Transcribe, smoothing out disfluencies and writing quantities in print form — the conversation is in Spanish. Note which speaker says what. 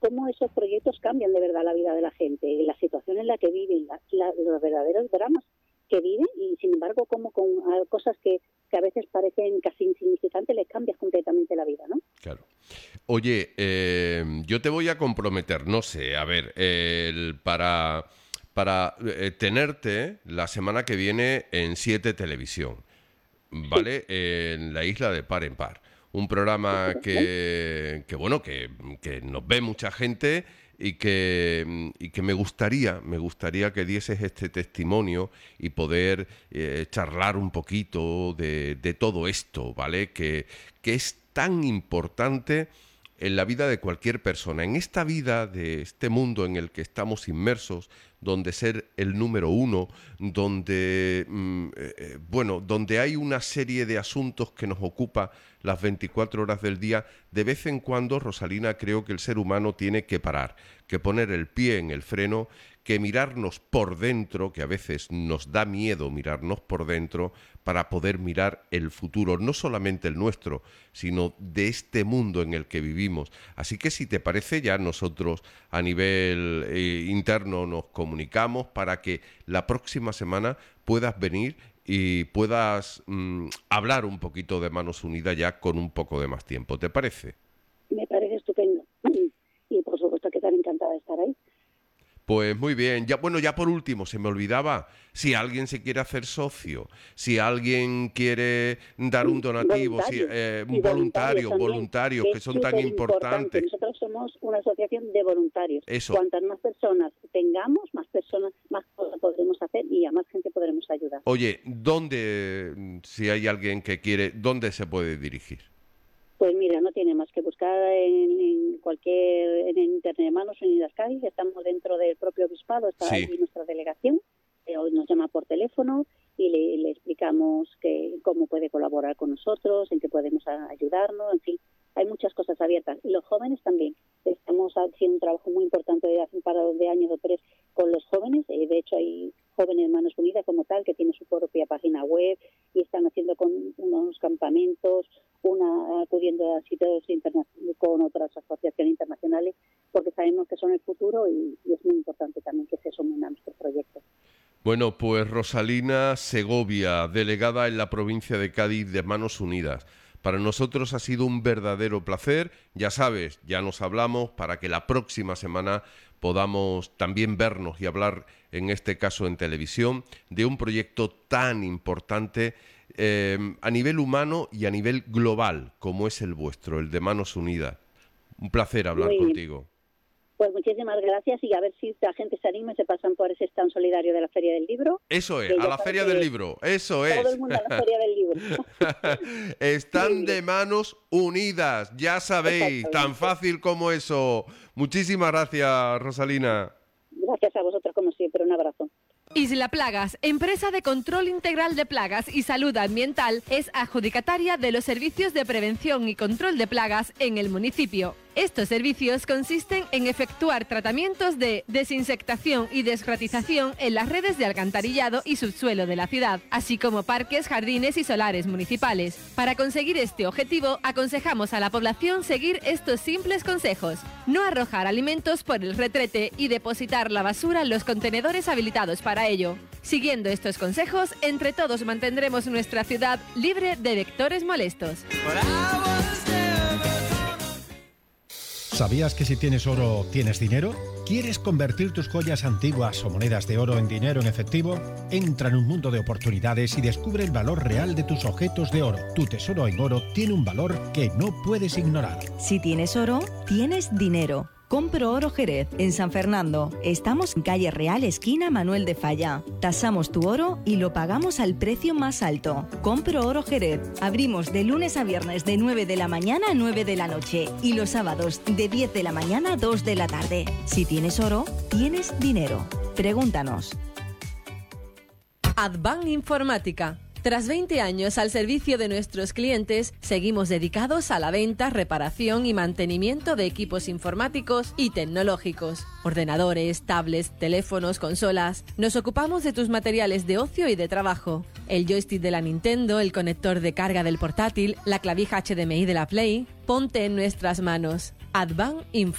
Speaker 1: cómo esos proyectos cambian de verdad la vida de la gente, la situación en la que viven, los verdaderos dramas que viven, y sin embargo cómo con cosas que a veces parecen casi insignificantes les cambias completamente la vida, ¿no?
Speaker 2: Claro. Oye, yo te voy a comprometer, no sé, a ver, para tenerte la semana que viene en 7 Televisión, ¿vale?
Speaker 1: Sí.
Speaker 2: En la isla de Par en Par. Un programa que nos ve mucha gente y que me gustaría que dieses este testimonio y poder charlar un poquito de todo esto, ¿vale? Que es tan importante en la vida de cualquier persona, en esta vida de este mundo en el que estamos inmersos, donde ser el número uno, donde donde hay una serie de asuntos que nos ocupa las 24 horas del día. De vez en cuando, Rosalina, creo que el ser humano tiene que parar, que poner el pie en el freno, que mirarnos por dentro, que a veces nos da miedo mirarnos por dentro, para poder mirar el futuro, no solamente el nuestro, sino de este mundo en el que vivimos. Así que, si te parece, ya nosotros a nivel interno nos comunicamos para que la próxima semana puedas venir y puedas hablar un poquito de Manos Unidas ya con un poco de más tiempo. ¿Te parece?
Speaker 1: Me parece estupendo. Y por supuesto que estaré encantada de estar ahí.
Speaker 2: Pues muy bien. Ya por último, se me olvidaba, si alguien se quiere hacer socio, si alguien quiere dar un donativo, voluntarios que son tan importantes.
Speaker 1: Nosotros somos una asociación de voluntarios.
Speaker 2: Eso.
Speaker 1: Cuantas más personas tengamos, más cosas podremos hacer y a más gente podremos ayudar.
Speaker 2: Oye, ¿dónde, si hay alguien que quiere, dónde se puede dirigir?
Speaker 1: Pues mira, no tiene más que buscar en internet Manos Unidas Cádiz. Estamos dentro del propio obispado, está ahí nuestra delegación. Hoy nos llama por teléfono y le explicamos cómo puede colaborar con nosotros, en qué podemos ayudarnos, en fin. Hay muchas cosas abiertas. Y los jóvenes también. Estamos haciendo un trabajo muy importante de hace un par de años o 3 con los jóvenes. De hecho, hay jóvenes Manos Unidas como tal que tienen su propia página web y están haciendo con unos campamentos, acudiendo a sitios con otras asociaciones internacionales, porque sabemos que son el futuro y es muy importante también que se sumen a nuestro proyecto.
Speaker 2: Bueno, pues Rosalina Segovia, delegada en la provincia de Cádiz de Manos Unidas. Para nosotros ha sido un verdadero placer. Ya sabes, ya nos hablamos para que la próxima semana podamos también vernos y hablar, en este caso en televisión, de un proyecto tan importante a nivel humano y a nivel global como es el vuestro, el de Manos Unidas. Un placer hablar contigo.
Speaker 1: Pues muchísimas gracias y a ver si la gente se anima y se pasan por ese stand solidario de la Feria del Libro.
Speaker 2: Eso es, a la Feria del Libro, eso es.
Speaker 1: Todo el mundo a la Feria del Libro.
Speaker 2: Están de Manos Unidas, ya sabéis, tan fácil como eso. Muchísimas gracias, Rosalina.
Speaker 1: Gracias a vosotros como siempre, un abrazo.
Speaker 3: Isla Plagas, empresa de control integral de plagas y salud ambiental, es adjudicataria de los servicios de prevención y control de plagas en el municipio. Estos servicios consisten en efectuar tratamientos de desinsectación y desratización en las redes de alcantarillado y subsuelo de la ciudad, así como parques, jardines y solares municipales. Para conseguir este objetivo, aconsejamos a la población seguir estos simples consejos: no arrojar alimentos por el retrete y depositar la basura en los contenedores habilitados para ello. Siguiendo estos consejos, entre todos mantendremos nuestra ciudad libre de vectores molestos.
Speaker 4: ¿Sabías que si tienes oro, tienes dinero? ¿Quieres convertir tus joyas antiguas o monedas de oro en dinero en efectivo? Entra en un mundo de oportunidades y descubre el valor real de tus objetos de oro. Tu tesoro en oro tiene un valor que no puedes ignorar.
Speaker 5: Si tienes oro, tienes dinero. Compro Oro Jerez, en San Fernando. Estamos en calle Real, esquina Manuel de Falla. Tasamos tu oro y lo pagamos al precio más alto. Compro Oro Jerez. Abrimos de lunes a viernes de 9 de la mañana a 9 de la noche y los sábados de 10 de la mañana a 2 de la tarde. Si tienes oro, tienes dinero. Pregúntanos.
Speaker 3: Advan Informática. Tras 20 años al servicio de nuestros clientes, seguimos dedicados a la venta, reparación y mantenimiento de equipos informáticos y tecnológicos. Ordenadores, tablets, teléfonos, consolas. Nos ocupamos de tus materiales de ocio y de trabajo. El joystick de la Nintendo, el conector de carga del portátil, la clavija HDMI de la Play. Ponte en nuestras manos. Advan Info.